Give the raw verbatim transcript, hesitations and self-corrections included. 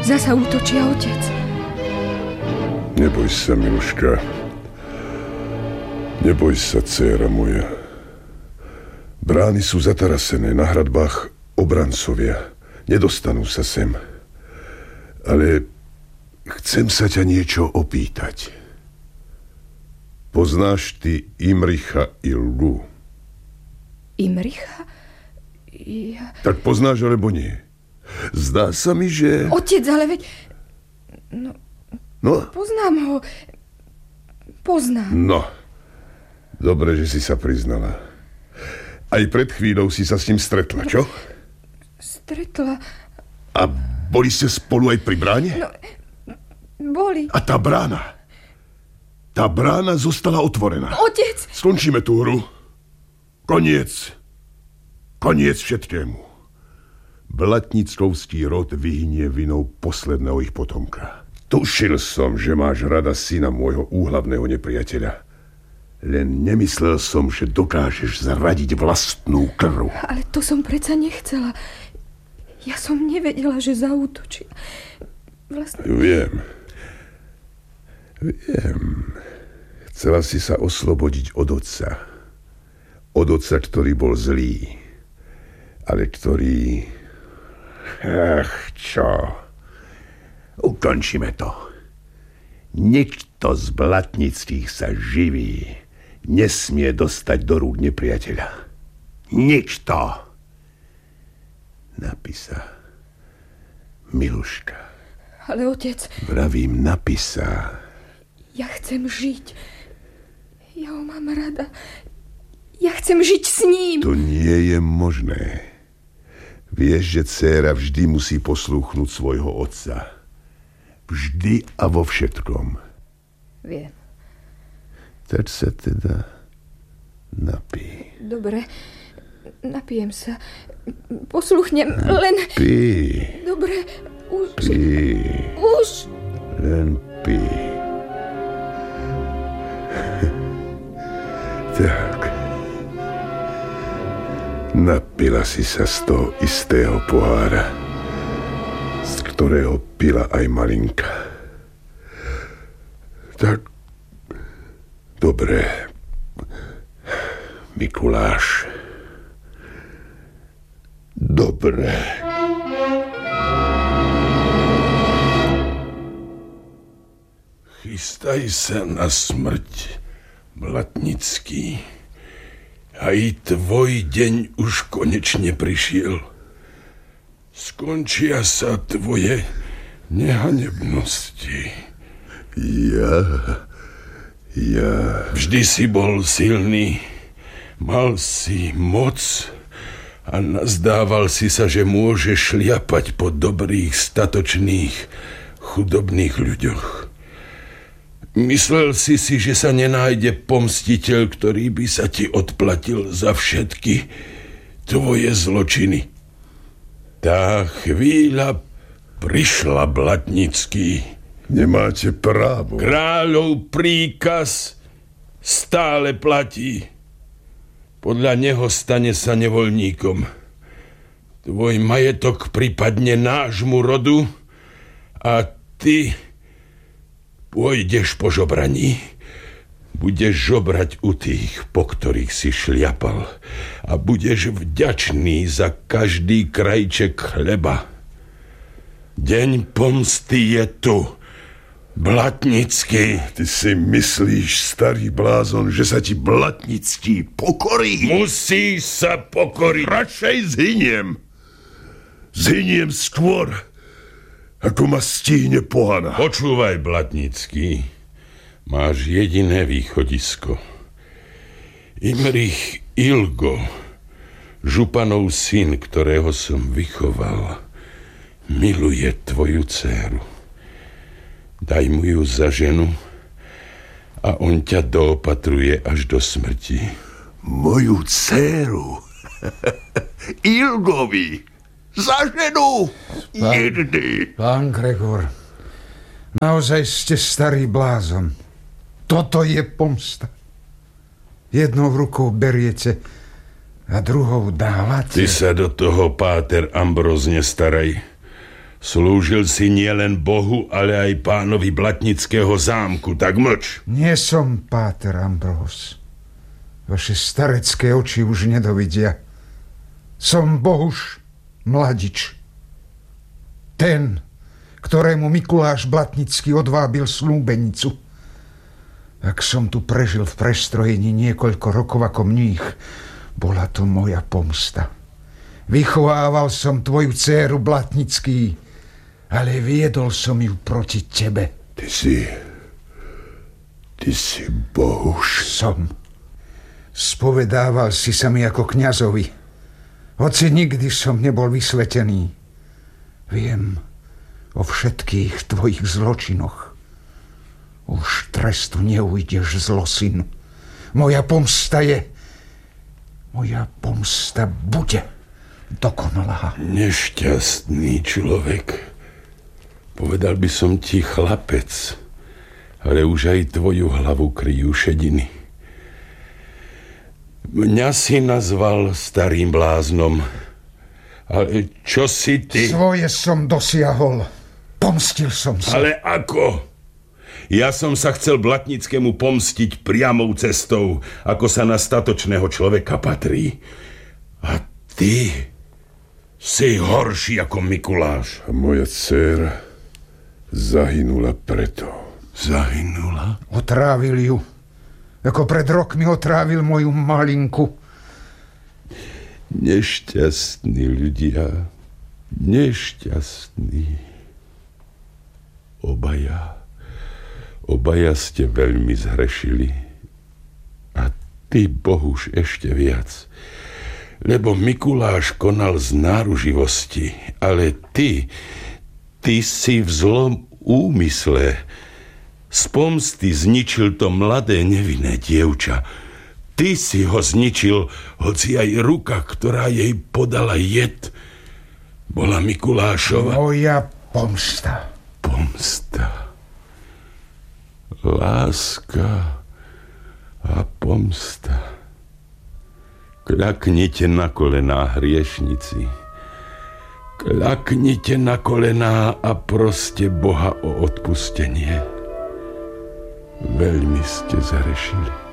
Zasa útočia, otec. Neboj sa, Miluška. Neboj sa, dcéra moja. Brány sú zatarasené, na hradbách obrancovia. Nedostanú sa sem. Ale chcem sa ťa niečo opýtať. Poznáš ty Imricha Ilgu? Imricha? Ja... Tak poznáš, alebo nie? Zdá sa mi, že... Otec, ale veď... No, no? Poznám ho. Poznám. No. Dobre, že si sa priznala. Aj pred chvíľou si sa s ním stretla, čo? Stretla. A boli ste spolu aj pri bráne? No, boli. A tá brána? Tá brána zostala otvorená. Otec! Skončíme tú hru. Koniec. Koniec všetkému. Blatnickovský rod vyhynie vinou posledného ich potomka. Tušil som, že máš rada syna môjho úhlavného nepriateľa. Len nemyslel som, že dokážeš zradiť vlastnú krv. Ale to som predsa nechcela. Ja som nevedela, že zaútočí. Vlastne... Viem. Viem. Chcela si sa oslobodiť od otca. Od otca, ktorý bol zlý. Ale ktorý... Ach, čo? Ukončíme to. Nikto z Blatnických sa živý nesmie dostať do rúk nepriateľa. Nikto. Napísa. Miluška. Ale otec... Vravím, napísa. Ja chcem žiť. Ja ho mám rada. Ja chcem žiť s ním. To nie je možné. Vieš, že dcéra vždy musí poslúchnuť svojho otca. Vždy a vo všetkom. Viem. Tak sa teda napí. Dobre, napijem sa. Posluchnem, len... Pí. Dobre, už... Pí. Už... Len pí. Tak. Napila si sa z toho istého pohára, z ktorého pila aj Malinka. Tak, dobre, Mikuláš. Dobre. Chystaj sa na smrť, Blatnický. Aj tvoj deň už konečne prišiel. Skončia sa tvoje nehanebnosti. Ja... Ja... Vždy si bol silný, mal si moc a nazdával si sa, že môžeš šliapať po dobrých, statočných, chudobných ľuďoch. Myslel si si, že sa nenájde pomstiteľ, ktorý by sa ti odplatil za všetky tvoje zločiny. Tá chvíľa prišla, Blatnický. Nemáte právo. Kráľov príkaz stále platí. Podľa neho stane sa nevoľníkom. Tvoj majetok pripadne nášmu rodu a ty... Pôjdeš po žobraní, budeš žobrať u tých, po ktorých si šliapal a budeš vďačný za každý krajček chleba. Deň pomsty je tu, Blatnický. Ty si myslíš, starý blázon, že sa ti Blatnický pokorí? Musíš sa pokoriť. Radšej zhyniem. Zhyniem skôr, ako ma stihne pohana. Počúvaj, Blatnický, máš jediné východisko. Imrich Ilgo, županov syn, ktorého som vychoval, miluje tvoju dcéru. Daj mu ju za ženu a on ťa doopatruje až do smrti. Moju dcéru? Ilgovi? Za ženu? Pán, Nikdy. pán Gregor, naozaj ste starý blázon. Toto je pomsta. Jednou rukou beriete a druhou dávate. Ty sa do toho, páter Ambroz, nestaraj. Slúžil si nielen Bohu, ale aj pánovi Blatnického zámku, tak mlč. Nie som páter Ambrós. Vaše starecké oči už nedovidia. Som Bohuš Mladič. Ten, ktorému Mikuláš Blatnický odvábil slúbenicu. Ak som tu prežil v prestrojení niekoľko rokov ako mních, bola to moja pomsta. Vychovával som tvoju dcéru Blatnický, ale viedol som ju proti tebe. Ty si... Ty si Bohuš. Som. Spovedával si sa mi ako kňazovi. Hoci nikdy som nebol vysvetený. Viem o všetkých tvojich zločinoch. Už trestu neujdeš, zlosyn. Moja pomsta je... Moja pomsta bude dokonalá. Nešťastný človek. Povedal by som ti chlapec, ale už aj tvoju hlavu kryjú šediny. Mňa si nazval starým bláznom. Ale čo si ty? Svoje som dosiahol. Pomstil som sa. Ale ako? Ja som sa chcel Blatnickému pomstiť priamou cestou, ako sa na statočného človeka patrí. A ty si horší ako Mikuláš. A moja dcéra zahynula preto. Zahynula? Otrávil ju. Ako pred rokmi otrávil moju malinku. Nešťastní ľudia. Nešťastní. Obaja. Obaja ste veľmi zhrešili. A ty, Bohuš, ešte viac. Lebo Mikuláš konal z náruživosti, ale ty... Ty si v zlom úmysle z pomsty zničil to mladé nevinné dievča. Ty si ho zničil, hoci aj ruka, ktorá jej podala jed, bola Mikulášova. Moja pomsta. Pomsta. Láska a pomsta. Kľaknite na kolená, hriešnici. Kľaknite na kolená a proste Boha o odpustenie. Veľmi ste zhrešili.